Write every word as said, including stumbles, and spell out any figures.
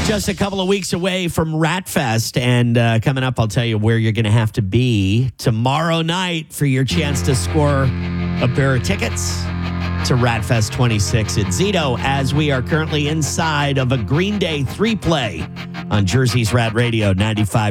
Just a couple of weeks away from Ratfest, and uh, coming up, I'll tell you where you're going to have to be tomorrow night for your chance to score a pair of tickets to Ratfest twenty-six at Zito, as we are currently inside of a Green Day three play on Jersey's Rat Radio ninety-five.